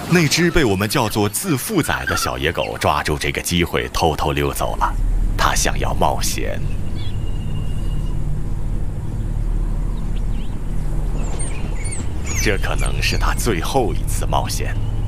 那只被我们叫做自负仔的小野狗抓住这个机会偷偷溜走了，它想要冒险。这可能是它最后一次冒险。